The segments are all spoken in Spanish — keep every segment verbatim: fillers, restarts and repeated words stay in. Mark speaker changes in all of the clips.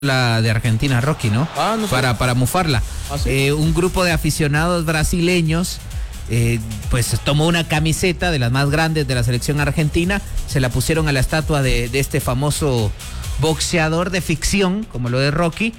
Speaker 1: La de Argentina, Rocky, ¿no?
Speaker 2: Ah, no sé.
Speaker 1: Para, para mufarla.
Speaker 2: ¿Ah, sí?
Speaker 1: eh, un grupo de aficionados brasileños eh, pues tomó una camiseta de las más grandes de la selección argentina, se la pusieron a la estatua de, de este famoso boxeador de ficción, como lo de Rocky,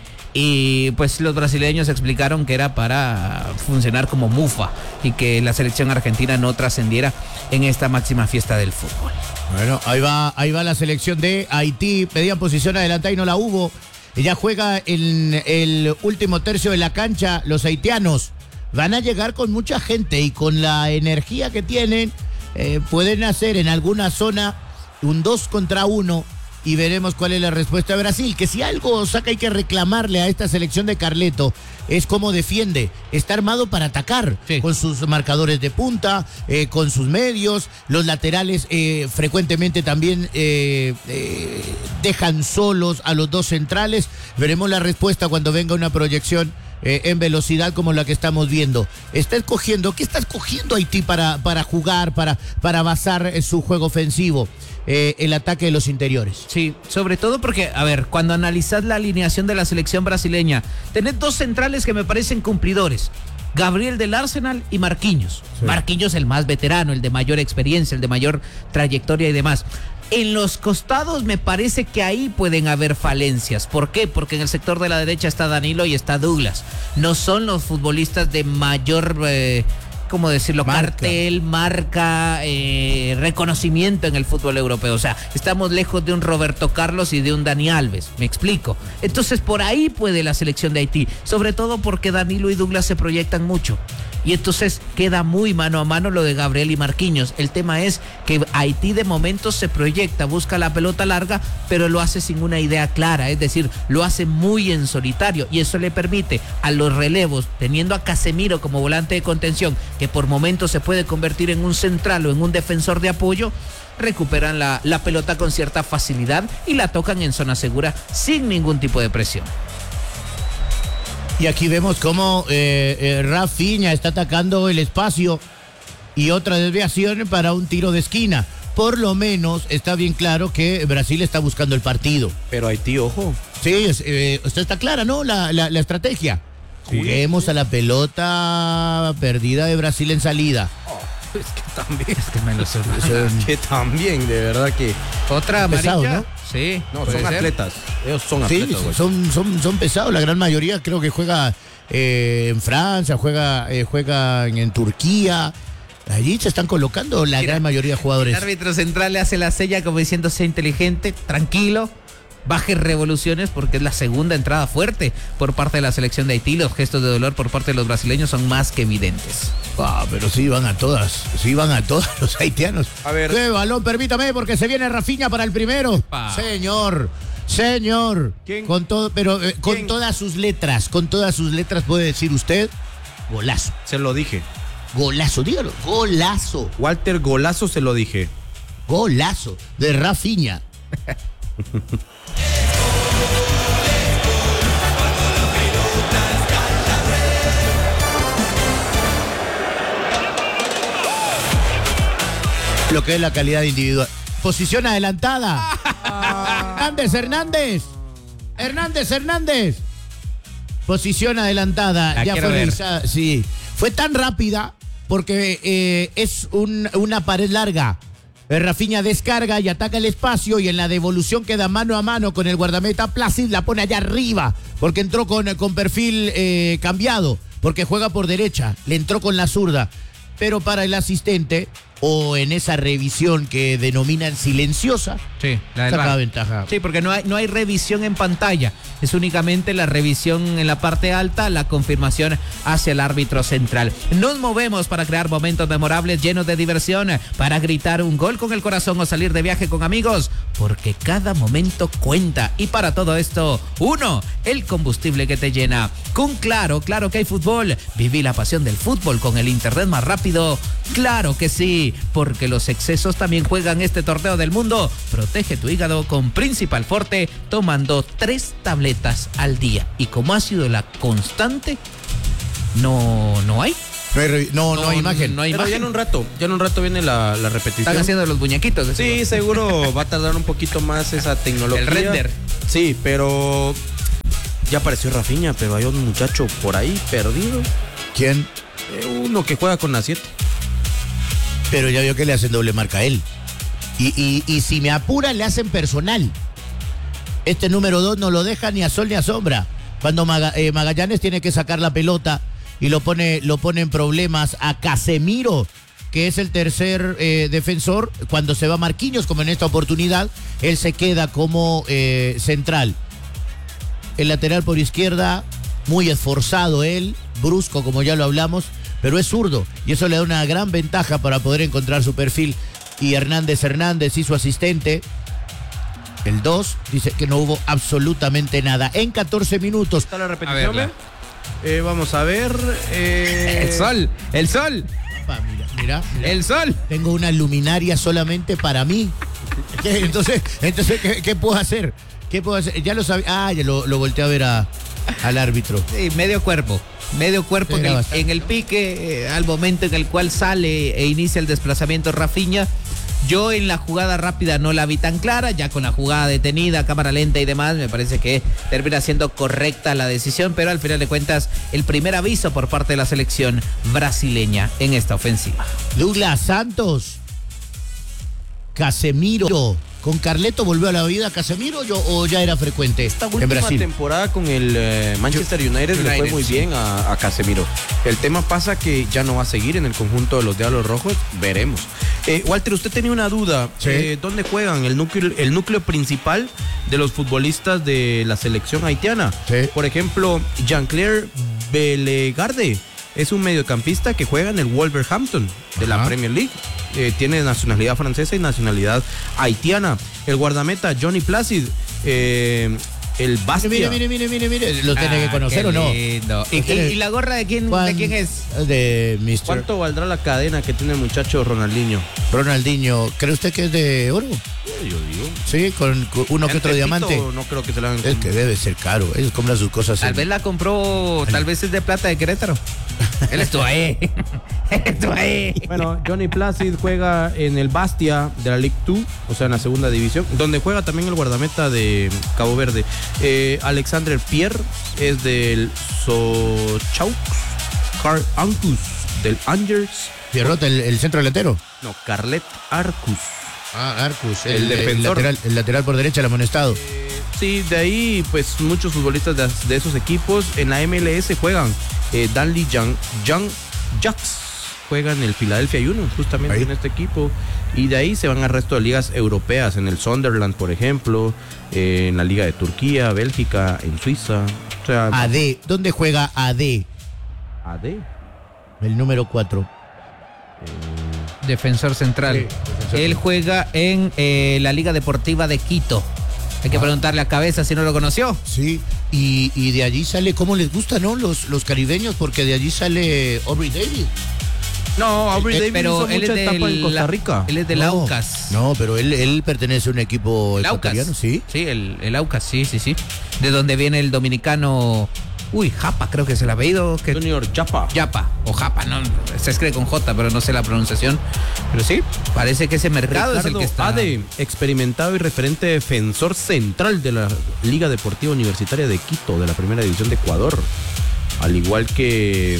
Speaker 1: y pues los brasileños explicaron que era para funcionar como mufa y que la selección argentina no trascendiera en esta máxima fiesta del fútbol.
Speaker 3: Bueno, ahí va, ahí va la selección de Haití, pedían posición adelantada y no la hubo. Ella juega en el último tercio de la cancha. Los haitianos van a llegar con mucha gente y con la energía que tienen, eh, pueden hacer en alguna zona un dos contra uno y veremos cuál es la respuesta de Brasil. Que si algo saca hay que reclamarle a esta selección de Carleto es cómo defiende. Está armado para atacar, sí, con sus marcadores de punta, eh, con sus medios. Los laterales eh, frecuentemente también eh, eh, dejan solos a los dos centrales. Veremos la respuesta cuando venga una proyección eh, en velocidad como la que estamos viendo. Está escogiendo, ¿qué está escogiendo Haití para, para jugar, para, para basar eh, su juego ofensivo? Eh, el ataque de los interiores.
Speaker 1: Sí, sobre todo porque, a ver, cuando analizás la alineación de la selección brasileña, tenés dos centrales que me parecen cumplidores: Gabriel del Arsenal y Marquinhos. Sí. Marquinhos el más veterano, el de mayor experiencia, el de mayor trayectoria y demás. En los costados me parece que ahí pueden haber falencias. ¿Por qué? Porque en el sector de la derecha está Danilo y está Douglas. No son los futbolistas de mayor... Eh, ¿cómo decirlo? Marca. Cartel, marca, eh, reconocimiento en el fútbol europeo. O sea, estamos lejos de un Roberto Carlos y de un Dani Alves, me explico. Entonces por ahí puede la selección de Haití, sobre todo porque Danilo y Douglas se proyectan mucho. Y entonces queda muy mano a mano lo de Gabriel y Marquinhos. El tema es que Haití de momento se proyecta, busca la pelota larga, pero lo hace sin una idea clara, es decir, lo hace muy en solitario, y eso le permite a los relevos, teniendo a Casemiro como volante de contención, que por momentos se puede convertir en un central o en un defensor de apoyo, recuperan la, la pelota con cierta facilidad y la tocan en zona segura sin ningún tipo de presión.
Speaker 3: Y aquí vemos cómo eh, eh, Rafinha está atacando el espacio y otra desviación para un tiro de esquina. Por lo menos está bien claro que Brasil está buscando el partido.
Speaker 2: Pero Haití, ojo.
Speaker 3: Sí, es, eh, está clara, ¿no? La, la, la estrategia. Sí. Juguemos a la pelota perdida de Brasil en salida.
Speaker 2: Oh, es que también. Es que me lo sé. Es que también, de verdad que.
Speaker 1: Otra amarilla.
Speaker 3: Pesado, ¿no?
Speaker 1: Sí.
Speaker 2: No, son ser. atletas. Ellos son
Speaker 3: sí,
Speaker 2: atletas.
Speaker 3: Sí, son, son, son pesados. La gran mayoría creo que juega eh, en Francia, juega, eh, juega en, en Turquía. Allí se están colocando la Mira, gran mayoría de jugadores.
Speaker 1: El árbitro central le hace la sella como diciendo: sea inteligente, tranquilo, baje revoluciones, porque es la segunda entrada fuerte por parte de la selección de Haití. Los gestos de dolor por parte de los brasileños son más que evidentes.
Speaker 3: Ah, pero sí van a todas, sí van a todas los haitianos.
Speaker 2: A ver.
Speaker 3: ¡Qué balón! Permítame, porque se viene Rafinha para el primero. Pa. Señor, señor.
Speaker 2: ¿Quién?
Speaker 3: Con todo, pero eh, con
Speaker 2: ¿Quién?
Speaker 3: todas sus letras, con todas sus letras puede decir usted, golazo.
Speaker 2: Se lo dije.
Speaker 3: Golazo, dígalo, golazo.
Speaker 2: Walter, golazo, se lo dije.
Speaker 3: Golazo de Rafinha. Lo que es la calidad individual. Posición adelantada. Hernández, Hernández. Hernández, Hernández. Posición adelantada.
Speaker 1: La
Speaker 3: ya fue
Speaker 1: ver.
Speaker 3: revisada. Sí. Fue tan rápida porque eh, es un, una pared larga. Rafinha descarga y ataca el espacio, y en la devolución queda mano a mano con el guardameta. Placid la pone allá arriba porque entró con, con perfil eh, cambiado, porque juega por derecha, le entró con la zurda. Pero para el asistente, o en esa revisión que denominan silenciosa,
Speaker 1: sí, la del
Speaker 3: saca
Speaker 1: bar.
Speaker 3: ventaja.
Speaker 1: Sí, porque no hay, no hay revisión en pantalla, es únicamente la revisión en la parte alta, la confirmación hacia el árbitro central. Nos movemos para crear momentos memorables llenos de diversión, para gritar un gol con el corazón o salir de viaje con amigos, porque cada momento cuenta. Y para todo esto, uno, el combustible que te llena. Con Claro, claro que hay fútbol. Viví la pasión del fútbol con el internet más rápido. Claro que sí, porque los excesos también juegan este torneo del mundo. Protege tu hígado con Principal Forte, tomando tres tabletas al día. Y como ha sido la constante, no, no hay.
Speaker 3: No hay, no, no, no hay imagen.
Speaker 1: No hay
Speaker 2: Pero
Speaker 1: imagen.
Speaker 2: ya en un rato, ya en un rato viene la, la repetición.
Speaker 1: Están haciendo los muñequitos.
Speaker 2: Sí, seguro. seguro va a tardar un poquito más esa tecnología.
Speaker 1: El render.
Speaker 2: Sí, pero Ya apareció Rafinha, pero hay un muchacho por ahí perdido.
Speaker 3: ¿Quién?
Speaker 2: Eh, uno que juega con la siete.
Speaker 3: Pero ya vio que le hacen doble marca a él. Y, y, y si me apura, le hacen personal. Este número dos no lo deja ni a sol ni a sombra. Cuando Maga, eh, Magallanes tiene que sacar la pelota y lo pone, lo pone en problemas a Casemiro, que es el tercer eh, defensor. Cuando se va Marquinhos, como en esta oportunidad, él se queda como eh, central. El lateral por izquierda, muy esforzado él, brusco como ya lo hablamos, pero es zurdo y eso le da una gran ventaja para poder encontrar su perfil. Y Hernández Hernández y su asistente, el dos, dice que no hubo absolutamente nada. En catorce minutos.
Speaker 2: ¿Está la repetición? A eh, vamos a ver. Eh...
Speaker 1: El sol, el sol.
Speaker 3: Papá, mira, mira, mira.
Speaker 1: El sol.
Speaker 3: Tengo una luminaria solamente para mí. Entonces, entonces ¿qué, qué puedo hacer? ¿Qué puedo hacer? Ya lo sabía. Ah, ya lo, lo volteé a ver a, al árbitro.
Speaker 1: Sí, medio cuerpo. Medio cuerpo en el, en el pique, eh, al momento en el cual sale e inicia el desplazamiento Rafinha. Yo en la jugada rápida no la vi tan clara, ya con la jugada detenida, cámara lenta y demás, me parece que termina siendo correcta la decisión, pero al final de cuentas, el primer aviso por parte de la selección brasileña en esta ofensiva.
Speaker 3: Douglas Santos, Casemiro. ¿Con Carleto volvió a la vida Casemiro yo, o ya era frecuente
Speaker 2: Esta
Speaker 3: en
Speaker 2: última
Speaker 3: Brasil?
Speaker 2: temporada con el eh, Manchester United, United le fue muy sí. bien a, a Casemiro. El tema pasa que ya no va a seguir en el conjunto de los Diablos Rojos, veremos. Eh, Walter, usted tenía una duda.
Speaker 3: Sí.
Speaker 2: Eh, ¿Dónde juegan el núcleo, el núcleo principal de los futbolistas de la selección haitiana?
Speaker 3: Sí.
Speaker 2: Por ejemplo, Jean-Claire Belegarde es un mediocampista que juega en el Wolverhampton de Ajá. la Premier League. Eh, tiene nacionalidad francesa y nacionalidad haitiana. El guardameta Johnny Placid, eh, el Bastia.
Speaker 3: Mire, mire, mire, mire, mire. ¿Lo tiene
Speaker 1: ah,
Speaker 3: que conocer o no?
Speaker 1: ¿Y, y, ¿Y la gorra de quién,
Speaker 3: Juan,
Speaker 1: de quién es?
Speaker 3: De mister
Speaker 2: ¿Cuánto valdrá la cadena que tiene el muchacho Ronaldinho?
Speaker 3: Ronaldinho, ¿cree usted que es de oro?
Speaker 2: Yo digo.
Speaker 3: Sí, con, con uno que otro diamante.
Speaker 2: No creo que se la hagan.
Speaker 3: Es que debe ser caro. Ellos compran sus cosas.
Speaker 1: Tal
Speaker 3: en...
Speaker 1: vez la compró, tal vez es de plata de Querétaro. Él estuvo ahí. Él estuvo ahí.
Speaker 2: Bueno, Johnny Placid juega en el Bastia de la Ligue dos, o sea, en la segunda división, donde juega también el guardameta de Cabo Verde. Eh, Alexander Pierre es del Sochaux. Carl Ancus del Angers.
Speaker 3: Pierrot, el, el centro delantero.
Speaker 2: No, Carlet Arcus.
Speaker 3: Ah, Arcus,
Speaker 2: el, el defensor.
Speaker 3: El lateral, el lateral por derecha, el amonestado.
Speaker 2: Eh, sí, de ahí, pues muchos futbolistas de, de esos equipos en la M L S juegan. Eh, Danley Young, Young Jacks juega en el Philadelphia Union, justamente ahí. En este equipo. Y de ahí se van al resto de ligas europeas, en el Sunderland, por ejemplo, eh, en la Liga de Turquía, Bélgica, en Suiza. O sea,
Speaker 3: A D, ¿dónde juega A D?
Speaker 2: A D.
Speaker 3: El número cuatro.
Speaker 1: Eh, defensor central. Sí, defensor. Él juega en eh, la Liga Deportiva de Quito. Hay que ah. preguntarle a Cabeza si no lo conoció.
Speaker 3: Sí, y, y de allí sale, ¿cómo les gusta, no? Los, los caribeños, porque de allí sale Aubrey David.
Speaker 2: No, Aubrey eh, David
Speaker 1: pero
Speaker 2: hizo
Speaker 1: él
Speaker 2: mucha
Speaker 1: es
Speaker 2: etapa
Speaker 1: del,
Speaker 2: en Costa Rica.
Speaker 1: Él es del
Speaker 3: no,
Speaker 1: Aucas.
Speaker 3: No, pero él, él pertenece a un equipo
Speaker 1: el
Speaker 3: ecuatoriano,
Speaker 1: Aucas.
Speaker 3: ¿sí?
Speaker 1: Sí, el, el Aucas, sí, sí, sí. De donde viene el dominicano... Uy, Japa, creo que es el apellido. Que...
Speaker 2: Junior Japa.
Speaker 1: Japa, o Japa, no, se escribe con J, pero no sé la pronunciación. Pero sí, parece que ese mercado Ricardo es el que está...
Speaker 2: Ade, experimentado y referente defensor central de la Liga Deportiva Universitaria de Quito, de la Primera División de Ecuador. Al igual que...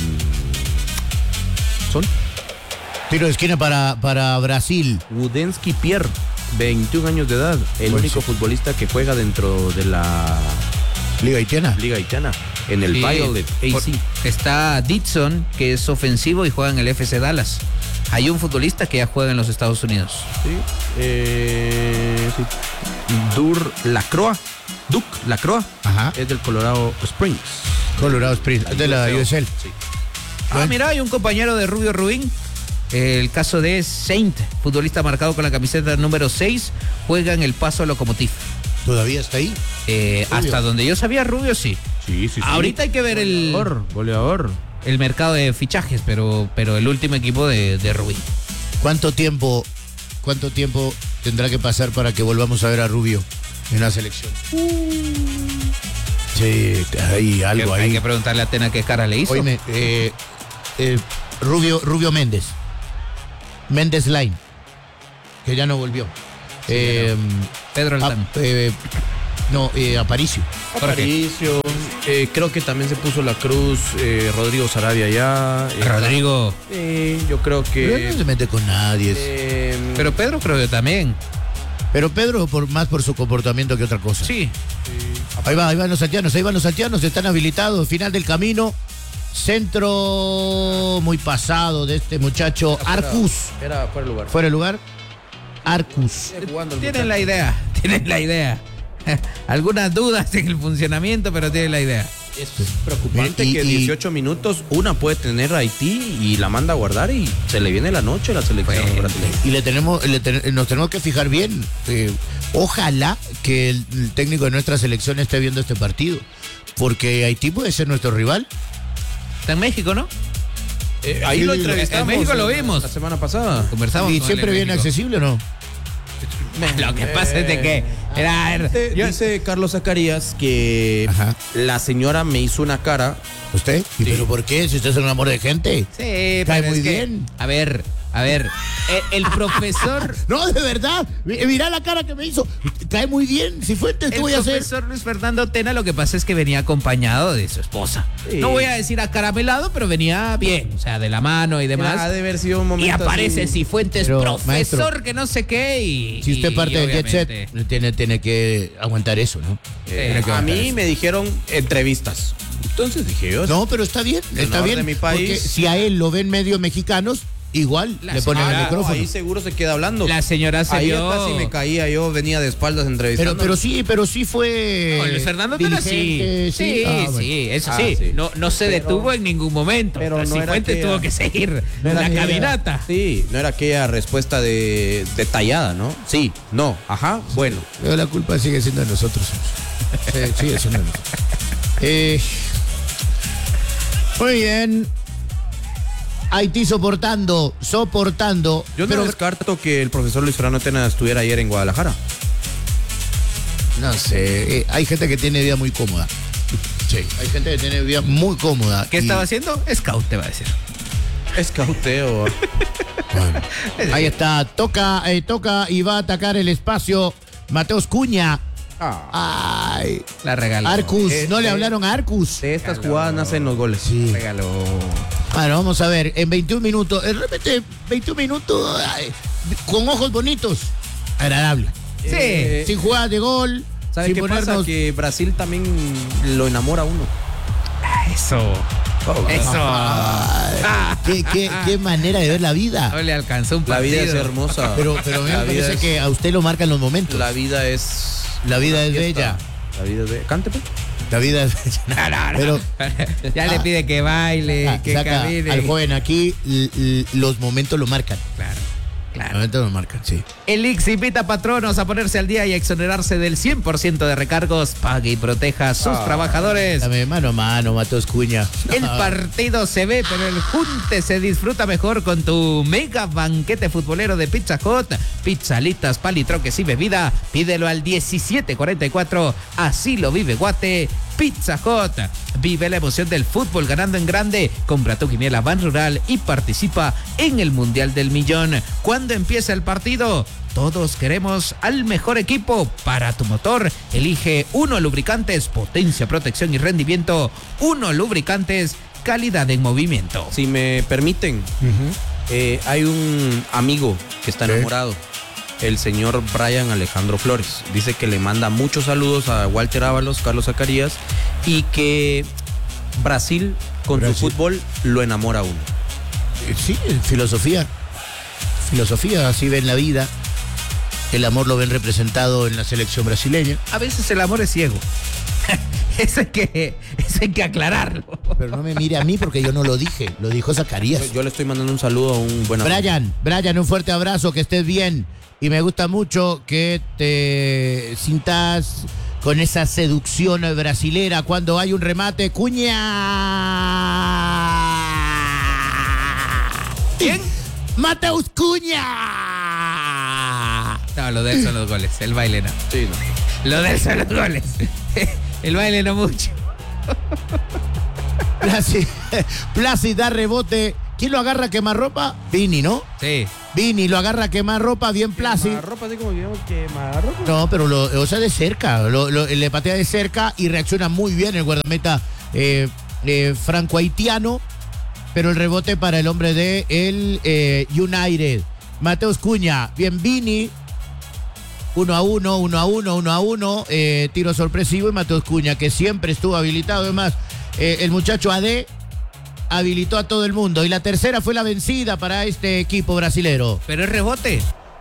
Speaker 2: ¿Son?
Speaker 3: Tiro de esquina para, para Brasil.
Speaker 2: Wudensky Pierre, veintiún años de edad. El pues único sí. futbolista que juega dentro de la...
Speaker 3: Liga Haitiana.
Speaker 2: Liga Haitiana. En el sí, Violet A C.
Speaker 1: Está Dixon, que es ofensivo y juega en el F C Dallas. Hay un futbolista que ya juega en los Estados Unidos.
Speaker 2: Sí. Eh, sí. Dur Lacroix. Duke Lacroix.
Speaker 3: Ajá.
Speaker 2: Es del Colorado Springs.
Speaker 3: Colorado Springs. Es de la U S L.
Speaker 2: Sí.
Speaker 1: Ah, mira, hay un compañero de Rubio Rubín. El caso de Saint, futbolista marcado con la camiseta número seis, juega en el Paso Locomotiv.
Speaker 3: ¿Todavía está ahí?
Speaker 1: Eh, hasta donde yo sabía, Rubio sí.
Speaker 2: Sí, sí, sí.
Speaker 1: Ahorita hay que ver
Speaker 2: goleador, el goleador.
Speaker 1: El mercado de fichajes, pero, pero el último equipo de, de Rubí.
Speaker 3: ¿Cuánto tiempo, cuánto tiempo tendrá que pasar para que volvamos a ver a Rubio en la selección? Uh. Sí, hay algo ahí.
Speaker 1: Hay que preguntarle a Tena qué cara le hizo.
Speaker 3: Oíme, eh, eh, Rubio, Rubio Méndez. Méndez Line, que ya no volvió.
Speaker 1: Sí,
Speaker 3: eh,
Speaker 1: no. Pedro Altán.
Speaker 3: Ah, eh, No, eh, Aparicio.
Speaker 2: Aparicio, eh, creo que también se puso la cruz eh, Rodrigo Sarabia ya. Eh,
Speaker 1: Rodrigo.
Speaker 2: Sí, yo creo
Speaker 3: Pero
Speaker 2: que.
Speaker 3: no se mete con nadie.
Speaker 2: eh,
Speaker 1: Pero Pedro creo que también.
Speaker 3: Pero Pedro, por, más por su comportamiento que otra cosa.
Speaker 1: Sí.
Speaker 3: Ahí va, ahí van los saltianos, ahí van los saltianos, están habilitados, final del camino. Centro muy pasado de este muchacho, Arcus.
Speaker 2: Era fuera de lugar.
Speaker 3: ¿Fuera de lugar? Arcus.
Speaker 2: Jugando el
Speaker 1: Tienen
Speaker 2: muchacho.
Speaker 1: la idea, tienen la idea. Algunas dudas en el funcionamiento, pero tienen la idea.
Speaker 2: Es preocupante
Speaker 3: Y- y-
Speaker 2: que dieciocho minutos una puede tener Haití y la manda a guardar y se le viene la noche a la selección
Speaker 1: Bueno.
Speaker 2: brasileña.
Speaker 3: Y le tenemos, le ten- nos tenemos que fijar bien. eh, ojalá que el, el técnico de nuestra selección esté viendo este partido. Porque Haití puede ser nuestro rival.
Speaker 1: Está en México, ¿no?
Speaker 2: Eh, ahí lo
Speaker 3: Sí,
Speaker 2: entrevistamos.
Speaker 1: en México lo
Speaker 2: la-
Speaker 1: vimos.
Speaker 2: La semana pasada.
Speaker 1: Conversamos
Speaker 3: Y
Speaker 1: con
Speaker 3: siempre
Speaker 1: él en
Speaker 3: viene
Speaker 1: México.
Speaker 3: accesible, ¿o no?
Speaker 1: Lo que pasa es de que era, era-
Speaker 2: Dice,
Speaker 1: yo-
Speaker 2: dice Carlos Zacarías que
Speaker 3: Ajá.
Speaker 2: la señora me hizo una cara.
Speaker 3: ¿Usted? ¿Y
Speaker 2: Sí.
Speaker 3: pero por qué? Si usted es un amor de gente.
Speaker 1: Sí,
Speaker 3: Cae
Speaker 1: pero
Speaker 3: muy
Speaker 1: es que,
Speaker 3: bien.
Speaker 1: a ver, a ver, eh, el profesor,
Speaker 3: No, de verdad. Mi- Mira la cara que me hizo. Cae muy bien. Si Fuentes, ¿qué
Speaker 1: el
Speaker 3: voy a hacer?
Speaker 1: profesor Luis Fernando Tena, lo que pasa es que venía acompañado de su esposa.
Speaker 2: Sí.
Speaker 1: No voy a decir acaramelado, pero venía bien, o sea, de la mano y demás.
Speaker 2: Ha de haber sido un momento
Speaker 1: Y aparece
Speaker 2: así.
Speaker 1: Cifuentes,
Speaker 3: Pero,
Speaker 1: profesor,
Speaker 3: maestro,
Speaker 1: que no sé qué, y...
Speaker 3: Si usted
Speaker 1: y
Speaker 3: parte del jet
Speaker 1: obviamente-
Speaker 3: set, tiene, tiene que aguantar eso, ¿no?
Speaker 2: Eh,
Speaker 3: Tiene que
Speaker 2: a
Speaker 3: aguantar
Speaker 2: mí
Speaker 3: eso.
Speaker 2: me dijeron entrevistas. Entonces dije yo.
Speaker 3: No, pero está bien,
Speaker 2: En
Speaker 3: está
Speaker 2: honor
Speaker 3: bien.
Speaker 2: de mi país.
Speaker 3: Porque si a él lo ven medios mexicanos, igual
Speaker 1: La
Speaker 3: le ponen
Speaker 1: señora-
Speaker 3: el
Speaker 2: Ah, no,
Speaker 3: micrófono.
Speaker 2: ahí seguro se queda hablando.
Speaker 1: La señora se
Speaker 2: ahí
Speaker 1: vio...
Speaker 2: casi me caía, yo venía de espaldas entrevistando.
Speaker 3: Pero, pero sí, pero sí fue.
Speaker 1: No, Luis Fernando Tena sí.
Speaker 3: diligente,
Speaker 1: Sí,
Speaker 3: Ah,
Speaker 1: sí,
Speaker 3: bueno.
Speaker 1: eso
Speaker 2: Ah,
Speaker 1: sí.
Speaker 2: sí.
Speaker 1: No, no se
Speaker 2: Pero-
Speaker 1: detuvo en ningún momento.
Speaker 2: pero
Speaker 1: Pero
Speaker 2: no era
Speaker 1: Cifuentes
Speaker 2: que-
Speaker 1: tuvo que seguir
Speaker 2: No era
Speaker 1: la
Speaker 2: aquella-
Speaker 1: caminata.
Speaker 2: Sí, no era aquella respuesta de detallada, ¿no? Sí, no, ajá, bueno.
Speaker 3: Pero la culpa sigue siendo de nosotros. Sí, sigue siendo de nosotros. Eh, muy bien. Haití soportando, soportando.
Speaker 2: Yo no
Speaker 3: pero
Speaker 2: descarto que el profesor Luis Fernando Tena estuviera ayer en Guadalajara.
Speaker 3: no sé, eh, hay gente que tiene vida muy cómoda. Sí, hay gente que tiene vida muy cómoda.
Speaker 1: ¿Qué
Speaker 3: y-
Speaker 1: estaba haciendo? Scout, te va a decir.
Speaker 2: Escauteo.
Speaker 3: Bueno, ahí está, toca, eh, toca y va a atacar el espacio Mateos Cuña.
Speaker 2: Ah,
Speaker 3: Ay,
Speaker 1: La regaló.
Speaker 3: Arcus,
Speaker 2: Eh,
Speaker 3: no le
Speaker 2: eh,
Speaker 3: hablaron a Arcus.
Speaker 2: de estas jugadas nacen los goles.
Speaker 3: Sí.
Speaker 1: Regaló.
Speaker 3: Bueno, vamos a ver, en veintiún minutos, de repente, veintiún minutos, ay, con ojos bonitos, agradable.
Speaker 1: Sí.
Speaker 2: Eh,
Speaker 3: Sin jugadas de gol,
Speaker 2: ¿Sabe
Speaker 3: sin
Speaker 2: qué pasa?
Speaker 3: ponernos...
Speaker 2: Que Brasil también lo enamora a uno.
Speaker 1: Eso. Eso.
Speaker 3: Ay, qué, qué- qué manera de ver la vida.
Speaker 1: No le alcanzó un
Speaker 2: La
Speaker 1: partido.
Speaker 2: vida es hermosa.
Speaker 3: Pero, pero a mí me
Speaker 2: La vida
Speaker 3: parece
Speaker 2: es-
Speaker 3: que a usted lo marcan los momentos.
Speaker 2: La vida es.
Speaker 3: La vida
Speaker 2: una
Speaker 3: es
Speaker 2: fiesta.
Speaker 3: bella.
Speaker 2: La vida es bella. Cante, pues.
Speaker 3: La vida es
Speaker 1: No, no, no.
Speaker 3: Pero
Speaker 1: Ya le pide que baile,
Speaker 3: ah,
Speaker 1: que
Speaker 3: saca
Speaker 1: camine.
Speaker 3: al joven aquí, l- l- los momentos lo marcan.
Speaker 1: Claro,
Speaker 3: Los
Speaker 1: claro.
Speaker 3: momentos lo marcan, sí.
Speaker 1: El I X invita a patronos a ponerse al día y a exonerarse del cien por ciento de recargos. Pague y proteja a sus
Speaker 2: Ah,
Speaker 1: trabajadores.
Speaker 3: Dame mano a mano, Mateos Cuña.
Speaker 1: El
Speaker 3: Ah,
Speaker 1: partido se ve, pero el junte se disfruta mejor con tu mega banquete futbolero de Pizza Hut. Pizzalitas, palitroques y bebida. Pídelo al diecisiete cuarenta y cuatro. Así lo vive Guate. Pizza Hut. Vive la emoción del fútbol ganando en grande. Compra tu quiniela Ban Rural y participa en el Mundial del Millón. ¿Cuándo empieza el partido? Todos queremos al mejor equipo para tu motor. Elige Uno Lubricantes, potencia, protección y rendimiento. Uno Lubricantes, calidad en movimiento.
Speaker 2: Si me permiten, eh, hay un amigo que está
Speaker 3: ¿Qué?
Speaker 2: enamorado. El señor Brian Alejandro Flores. Dice que le manda muchos saludos a Walter Ábalos, Carlos Zacarías, y que Brasil con
Speaker 3: Brasil.
Speaker 2: su fútbol lo enamora a uno.
Speaker 3: Sí, filosofía. Filosofía, así ven la vida. El amor lo ven representado en la selección brasileña.
Speaker 1: A veces el amor es ciego. Eso hay que, eso hay que aclararlo.
Speaker 3: Pero no me mire a mí porque yo no lo dije, lo dijo Zacarías.
Speaker 2: Yo, yo le estoy mandando un saludo a un buen amigo.
Speaker 3: Brian, Brian, un fuerte abrazo, que estés bien. Y me gusta mucho que te sintas con esa seducción brasilera cuando hay un remate. ¡Cuña!
Speaker 1: ¿Quién?
Speaker 3: ¡Mateus Cuña!
Speaker 1: No, lo de él son los goles. El baile no.
Speaker 2: Sí, no.
Speaker 1: Lo de él son los goles. El baile no mucho.
Speaker 3: Plasi, Plasi da rebote. ¿Quién lo agarra a quemarropa? Vini, ¿no?
Speaker 1: Sí.
Speaker 3: Vini lo agarra a quemar ropa bien plácido.
Speaker 2: ropa así como digamos quemar ropa.
Speaker 3: No, pero lo, o sea, de cerca. Lo, lo, le patea de cerca y reacciona muy bien el guardameta eh, eh, franco-haitiano. Pero el rebote para el hombre de el eh, United. Mateus Cunha, bien Vini. Uno a uno, uno a uno, uno a uno. Eh, tiro sorpresivo y Mateus Cunha, que siempre estuvo habilitado. Además, eh, el muchacho A D habilitó a todo el mundo. Y la tercera fue la vencida para este equipo brasilero.
Speaker 1: Pero es rebote.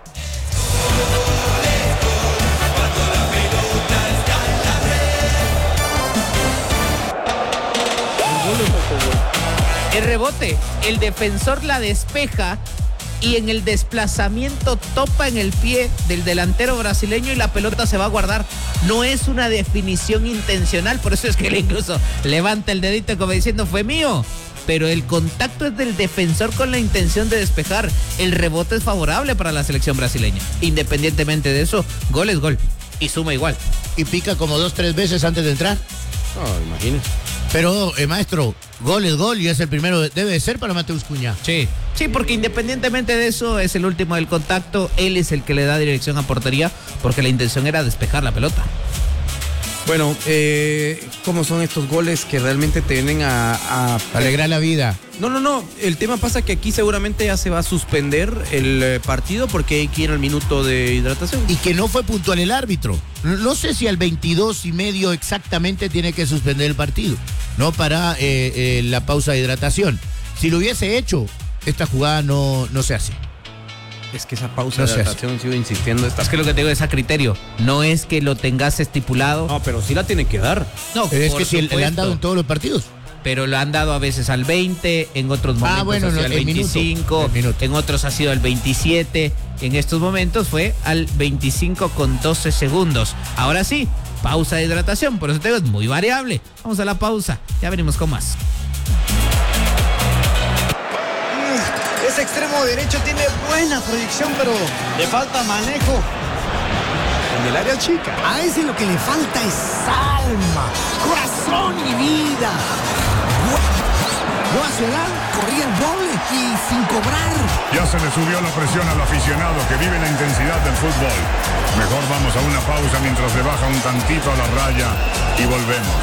Speaker 1: El rebote, el defensor la despeja y en el desplazamiento topa en el pie del delantero brasileño y la pelota se va a guardar. No es una definición intencional, por eso es que él incluso levanta el dedito como diciendo fue mío. Pero el contacto es del defensor con la intención de despejar. El rebote es favorable para la selección brasileña. Independientemente de eso, gol es gol y suma igual.
Speaker 3: Y pica como dos, tres veces antes de entrar.
Speaker 2: No, imagínese.
Speaker 3: Pero, eh, maestro, gol es gol y es el primero, debe de ser para Mateus Cunha.
Speaker 1: Sí, sí, porque independientemente de eso, es el último del contacto. Él es el que le da dirección a portería porque la intención era despejar la pelota.
Speaker 2: Bueno, eh, ¿cómo son estos goles que realmente te vienen a, a...
Speaker 3: alegrar la vida?
Speaker 2: No, no, no. El tema pasa que aquí seguramente ya se va a suspender el eh, partido porque hay que ir al minuto de hidratación.
Speaker 3: Y que no fue puntual el árbitro. No, no sé si al veintidós y medio exactamente tiene que suspender el partido, ¿no? Para eh, eh, la pausa de hidratación. Si lo hubiese hecho, esta jugada no, no se hace.
Speaker 2: Es que esa pausa
Speaker 3: No
Speaker 2: de
Speaker 3: se
Speaker 2: hidratación sigo insistiendo. Esta...
Speaker 1: Es que lo que te digo es a criterio. No es que lo tengas estipulado.
Speaker 2: No, pero sí la tienen que dar.
Speaker 1: No,
Speaker 3: Pero es
Speaker 1: por
Speaker 3: que si
Speaker 1: supuesto.
Speaker 3: le han dado en todos los partidos.
Speaker 1: Pero lo han dado a veces al veinte, en otros momentos
Speaker 3: Ah, bueno,
Speaker 1: ha sido
Speaker 3: no,
Speaker 1: al
Speaker 3: el minuto,
Speaker 1: veinticinco,
Speaker 3: el minuto.
Speaker 1: en otros ha sido al veintisiete, en estos momentos fue al veinticinco con doce segundos. Ahora sí, pausa de hidratación, por eso te digo, es muy variable. Vamos a la pausa, ya venimos con más.
Speaker 4: Ese extremo derecho tiene buena proyección, pero le falta manejo en el área chica.
Speaker 5: A ese lo que le falta es alma, corazón y vida. Yo a su edad corría el doble y sin cobrar.
Speaker 6: Ya se le subió la presión al aficionado que vive la intensidad del fútbol. Mejor vamos a una pausa mientras le baja un tantito a la raya y volvemos.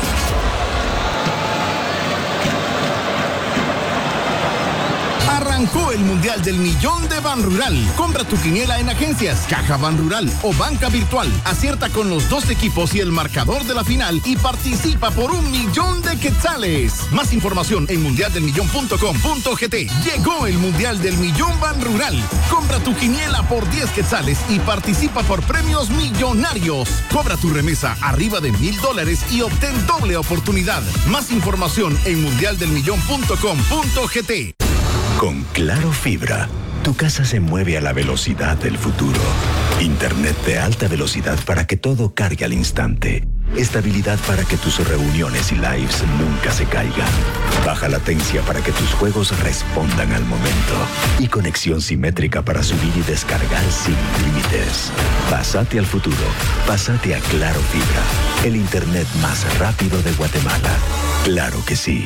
Speaker 7: Arrancó el Mundial del Millón de Banrural. Compra tu quiniela en agencias, Caja Banrural o banca virtual. Acierta con los dos equipos y el marcador de la final y participa por un millón de quetzales. Más información en mundial del millón punto com punto gt. Llegó el Mundial del Millón Banrural. Compra tu quiniela por diez quetzales y participa por premios millonarios. Cobra tu remesa arriba de mil dólares y obtén doble oportunidad. Más información en mundial del millón punto com punto gt.
Speaker 8: Con Claro Fibra, tu casa se mueve a la velocidad del futuro. Internet de alta velocidad para que todo cargue al instante. Estabilidad para que tus reuniones y lives nunca se caigan. Baja latencia para que tus juegos respondan al momento. Y conexión simétrica para subir y descargar sin límites. Pásate al futuro. Pásate a Claro Fibra. El Internet más rápido de Guatemala. Claro que sí.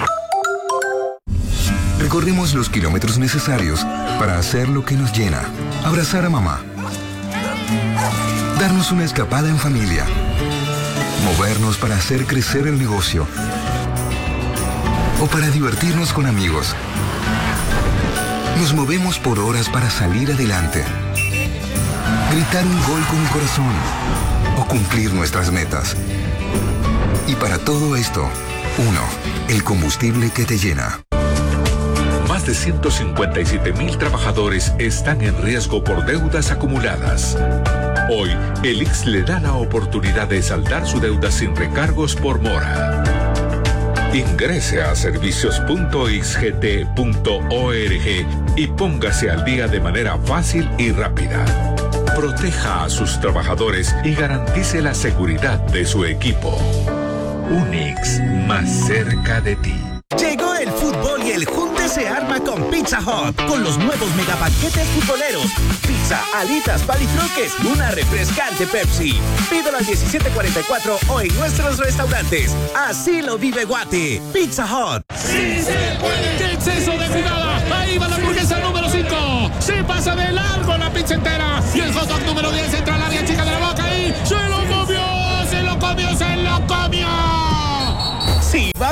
Speaker 9: Recorremos los kilómetros necesarios para hacer lo que nos llena. Abrazar a mamá. Darnos una escapada en familia. Movernos para hacer crecer el negocio. O para divertirnos con amigos. Nos movemos por horas para salir adelante. Gritar un gol con el corazón. O cumplir nuestras metas. Y para todo esto, uno, el combustible que te llena.
Speaker 10: Más de ciento cincuenta y siete mil trabajadores están en riesgo por deudas acumuladas. Hoy, el I X S le da la oportunidad de saldar su deuda sin recargos por mora. Ingrese a servicios punto i x g t punto org y póngase al día de manera fácil y rápida. Proteja a sus trabajadores y garantice la seguridad de su equipo. Un I X S más cerca de ti.
Speaker 11: Llegó el fútbol y el junte se arma con Pizza Hut, con los nuevos megapaquetes futboleros. Pizza, alitas, palitroques, una refrescante Pepsi. Pídelo al diecisiete cuarenta y cuatro o en nuestros restaurantes. Así lo vive Guate. Pizza Hut.
Speaker 12: ¡Sí se puede! ¡Qué exceso de jugada! Ahí va la hamburguesa número cinco. ¡Se pasa de largo! placentera. Y el hot dog número diez entra al área chica de la vaca y se lo comió, se lo comió, se lo comió.
Speaker 11: Si vas